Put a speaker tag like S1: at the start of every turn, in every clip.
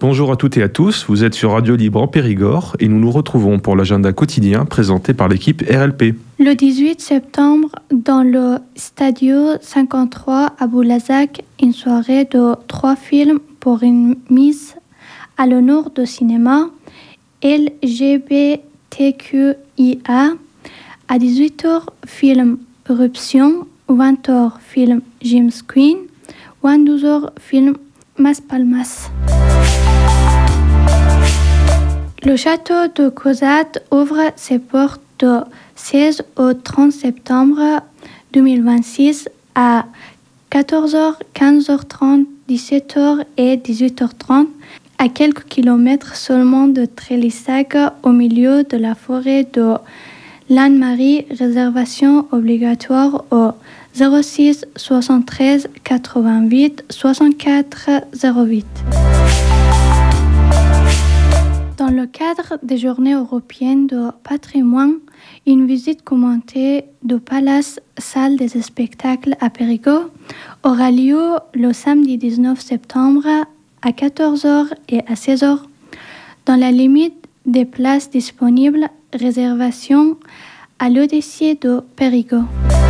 S1: Bonjour à toutes et à tous, vous êtes sur Radio Libre en Périgord et nous nous retrouvons pour l'agenda quotidien présenté par l'équipe RLP.
S2: Le 18 septembre, dans le Stadio 53 à Boulazac, une soirée de 3 films pour une mise à l'honneur du cinéma LGBTQIA. À 18h, film Éruption, 20h, film James Queen, 22h, film Mas Palmas. Le château de Cozat ouvre ses portes du 16 au 30 septembre 2026 à 14h, 15h30, 17h et 18h30, à quelques kilomètres seulement de Trélissac, au milieu de la forêt de l'Anne-Marie. Réservation obligatoire au 06 73 88 64 08. Dans le cadre des Journées européennes de patrimoine, une visite commentée du Palace Salle des spectacles à Périgord aura lieu le samedi 19 septembre à 14h et à 16h. Dans la limite des places disponibles, réservation à l'Odyssée de Périgord.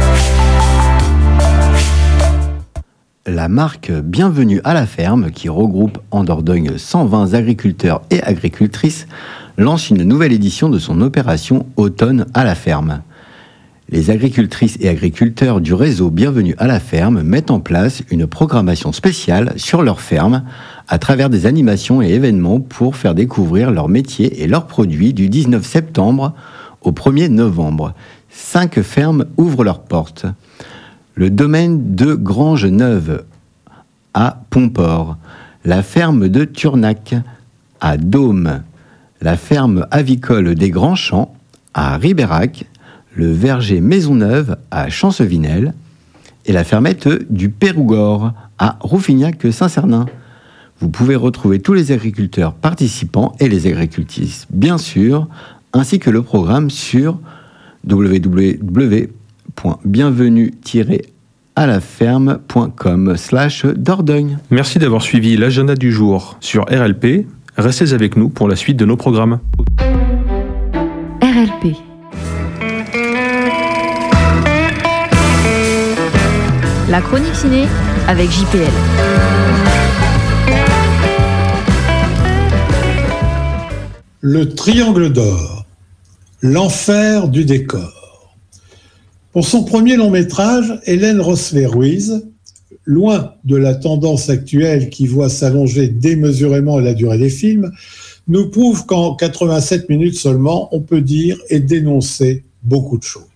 S3: La marque Bienvenue à la ferme, qui regroupe en Dordogne 120 agriculteurs et agricultrices, lance une nouvelle édition de son opération Automne à la ferme. Les agricultrices et agriculteurs du réseau Bienvenue à la ferme mettent en place une programmation spéciale sur leur ferme à travers des animations et événements pour faire découvrir leur métier et leurs produits du 19 septembre au 1er novembre. 5 fermes ouvrent leurs portes. Le domaine de Grange-Neuve à Pomport, la ferme de Turnac à Dôme, la ferme avicole des Grands Champs à Ribérac, le verger Maisonneuve à Chancevinel et la fermette du Périgord à Rouffignac-Saint-Cernin. Vous pouvez retrouver tous les agriculteurs participants et les agricultrices, bien sûr, ainsi que le programme sur www.bienvenue-à-la-ferme.com/Dordogne.
S1: Merci d'avoir suivi l'agenda du jour sur RLP. Restez avec nous pour la suite de nos programmes.
S4: RLP. La chronique ciné avec JPL.
S5: Le Triangle d'Or, l'enfer du décor. Pour son premier long métrage, Hélène Rossler-Ruiz, loin de la tendance actuelle qui voit s'allonger démesurément la durée des films, nous prouve qu'en 87 minutes seulement, on peut dire et dénoncer beaucoup de choses.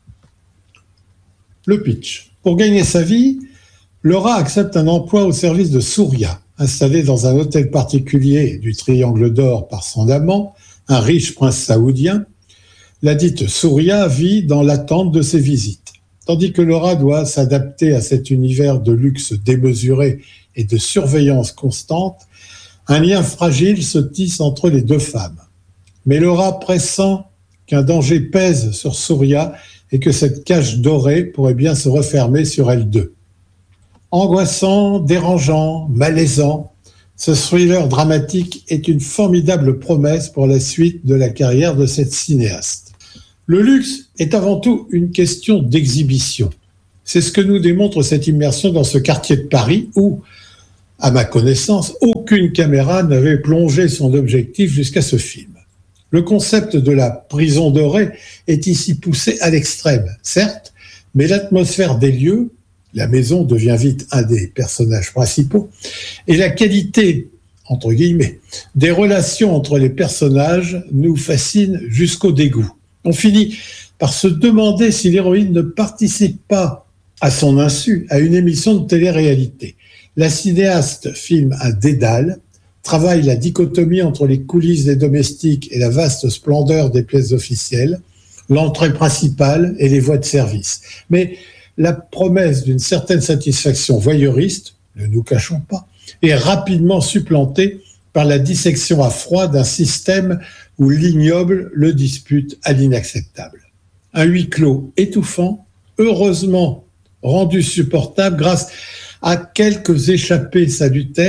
S5: Le pitch. Pour gagner sa vie, Laura accepte un emploi au service de Souria, installée dans un hôtel particulier du Triangle d'Or par son amant, un riche prince saoudien. La dite Souria vit dans l'attente de ses visites, tandis que Laura doit s'adapter à cet univers de luxe démesuré et de surveillance constante. Un lien fragile se tisse entre les deux femmes. Mais Laura pressent qu'un danger pèse sur Souria et que cette cage dorée pourrait bien se refermer sur elle deux. Angoissant, dérangeant, malaisant, ce thriller dramatique est une formidable promesse pour la suite de la carrière de cette cinéaste. Le luxe est avant tout une question d'exhibition. C'est ce que nous démontre cette immersion dans ce quartier de Paris où, à ma connaissance, aucune caméra n'avait plongé son objectif jusqu'à ce film. Le concept de la prison dorée est ici poussé à l'extrême, certes, mais l'atmosphère des lieux, la maison devient vite un des personnages principaux, et la qualité, entre guillemets, des relations entre les personnages nous fascine jusqu'au dégoût. On finit par se demander si l'héroïne ne participe pas, à son insu, à une émission de télé-réalité. La cinéaste filme un dédale, travaille la dichotomie entre les coulisses des domestiques et la vaste splendeur des pièces officielles, l'entrée principale et les voies de service. Mais la promesse d'une certaine satisfaction voyeuriste, ne nous cachons pas, est rapidement supplantée par la dissection à froid d'un système où l'ignoble le dispute à l'inacceptable. Un huis clos étouffant, heureusement rendu supportable grâce à quelques échappées salutaires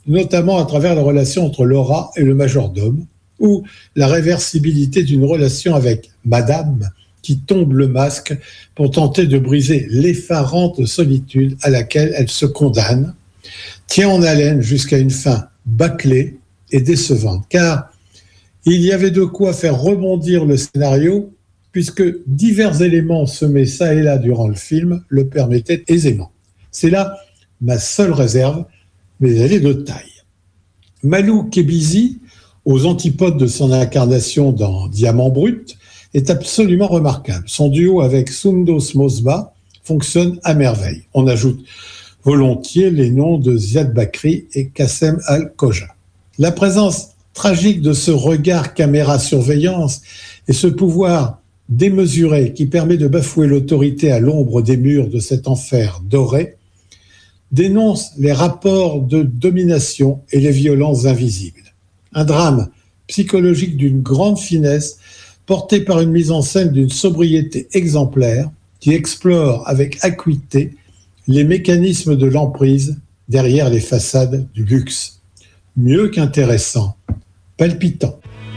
S5: notamment à travers la relation entre Laura et le majordome, ou la réversibilité d'une relation avec Madame qui tombe le masque pour tenter de briser l'effarante solitude à laquelle elle se condamne, tient en haleine jusqu'à une fin bâclée et décevante. Car il y avait de quoi faire rebondir le scénario, puisque divers éléments semés ça et là durant le film le permettaient aisément. C'est là ma seule réserve, mais elle est de taille. Malou Kebizi, aux antipodes de son incarnation dans Diamant Brut, est absolument remarquable. Son duo avec Sundos Mosba fonctionne à merveille. On ajoute volontiers les noms de Ziad Bakri et Kassem Al-Koja. La présence tragique de ce regard caméra-surveillance et ce pouvoir démesuré qui permet de bafouer l'autorité à l'ombre des murs de cet enfer doré dénonce les rapports de domination et les violences invisibles. Un drame psychologique d'une grande finesse porté par une mise en scène d'une sobriété exemplaire qui explore avec acuité les mécanismes de l'emprise derrière les façades du luxe. Mieux qu'intéressant, palpitant.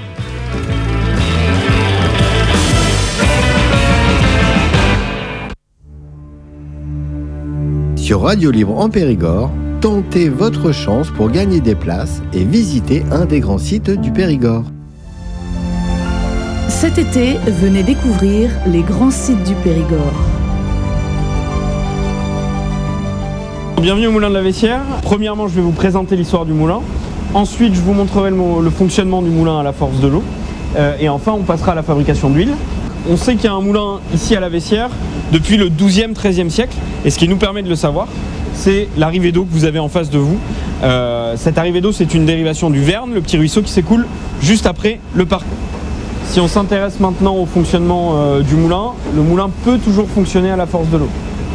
S3: Sur Radio Libre en Périgord, tentez votre chance pour gagner des places et visiter un des grands sites du Périgord.
S6: Cet été, venez découvrir les grands sites du Périgord.
S7: Bienvenue au Moulin de la Vessière. Premièrement, je vais vous présenter l'histoire du moulin. Ensuite, je vous montrerai le fonctionnement du moulin à la force de l'eau. Et enfin, on passera à la fabrication d'huile. On sait qu'il y a un moulin ici à la Vessière depuis le 12e, 13e siècle. Et ce qui nous permet de le savoir, c'est l'arrivée d'eau que vous avez en face de vous. Cette arrivée d'eau, c'est une dérivation du Verne, le petit ruisseau qui s'écoule juste après le parc. Si on s'intéresse maintenant au fonctionnement du moulin, le moulin peut toujours fonctionner à la force de l'eau.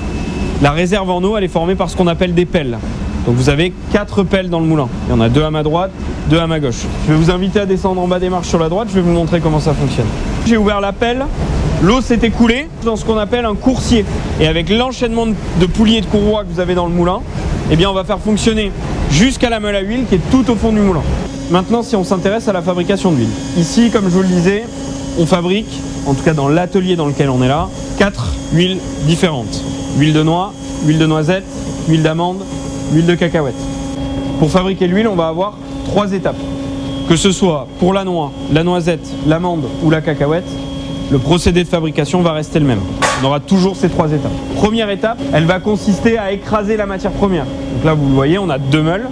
S7: La réserve en eau, elle est formée par ce qu'on appelle des pelles. Donc vous avez 4 pelles dans le moulin. Il y en a 2 à ma droite, 2 à ma gauche. Je vais vous inviter à descendre en bas des marches sur la droite, je vais vous montrer comment ça fonctionne. J'ai ouvert la pelle, l'eau s'est écoulée dans ce qu'on appelle un coursier. Et avec l'enchaînement de poulies et de courroies que vous avez dans le moulin, eh bien on va faire fonctionner jusqu'à la meule à huile qui est tout au fond du moulin. Maintenant, si on s'intéresse à la fabrication d'huile. Ici, comme je vous le disais, on fabrique, en tout cas dans l'atelier dans lequel on est là, 4 huiles différentes. Huile de noix, huile de noisette, huile d'amande, huile de cacahuète. Pour fabriquer l'huile, on va avoir 3 étapes. Que ce soit pour la noix, la noisette, l'amande ou la cacahuète, le procédé de fabrication va rester le même. On aura toujours ces 3 étapes. Première étape, elle va consister à écraser la matière première. Donc là, vous le voyez, on a 2 meules.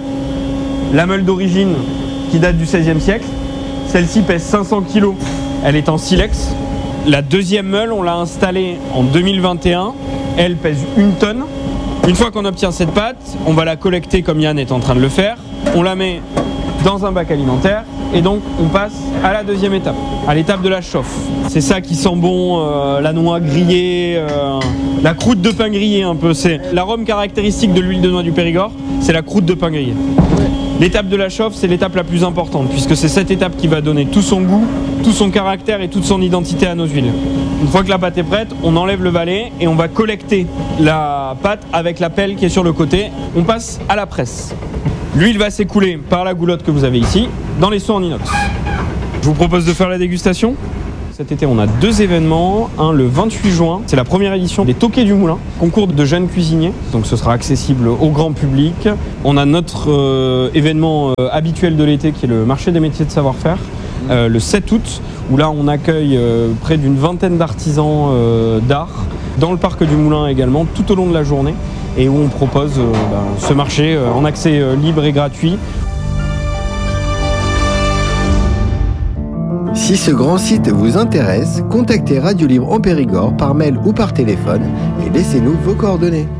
S7: La meule d'origine qui date du XVIe siècle. Celle-ci pèse 500 kg. Elle est en silex. La deuxième meule, on l'a installée en 2021. Elle pèse 1 tonne. Une fois qu'on obtient cette pâte, on va la collecter comme Yann est en train de le faire. On la met dans un bac alimentaire et donc on passe à la deuxième étape, à l'étape de la chauffe. C'est ça qui sent bon, la noix grillée, la croûte de pain grillé un peu. C'est l'arôme caractéristique de l'huile de noix du Périgord, c'est la croûte de pain grillé. L'étape de la chauffe, c'est l'étape la plus importante puisque c'est cette étape qui va donner tout son goût, tout son caractère et toute son identité à nos huiles. Une fois que la pâte est prête, on enlève le balai et on va collecter la pâte avec la pelle qui est sur le côté. On passe à la presse. L'huile va s'écouler par la goulotte que vous avez ici dans les seaux en inox. Je vous propose de faire la dégustation. Cet été, on a 2 événements. Un, le 28 juin, c'est la première édition des Toquets du Moulin, concours de jeunes cuisiniers. Donc ce sera accessible au grand public. On a notre événement habituel de l'été qui est le marché des métiers de savoir-faire. Le 7 août, où là on accueille près d'une vingtaine d'artisans d'art dans le parc du Moulin également, tout au long de la journée, et où on propose ce marché en accès libre et gratuit.
S3: Si ce grand site vous intéresse, contactez Radio Libre en Périgord par mail ou par téléphone et laissez-nous vos coordonnées.